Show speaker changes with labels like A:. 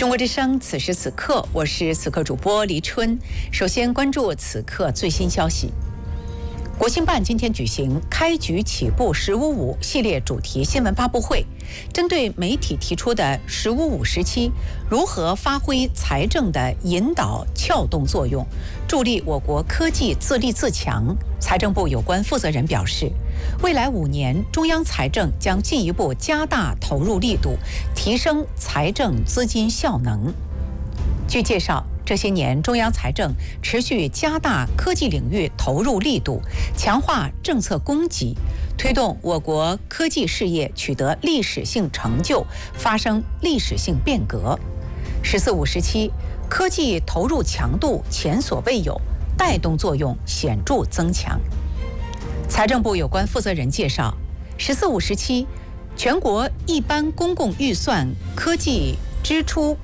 A: 中国之声，此时此刻，我是此刻主播黎春。首先关注此刻最新消息。国新办今天举行开局起步“十五五”系列主题新闻发布会，针对媒体提出的“十五五”时期如何发挥财政的引导撬动作用，助力我国科技自立自强，财政部有关负责人表示，未来5年，中央财政将进一步加大投入力度，提升财政资金效能。据介绍，这些年中央财政持续加大科技领域投入力度，强化政策供给，推动我国科技事业取得历史性成就，发生历史性变革。“14五”时期，科技投入强度前所未有，带动作用显著增强。财政部有关负责人介绍，“14五”时期，全国一般公共预算科技支出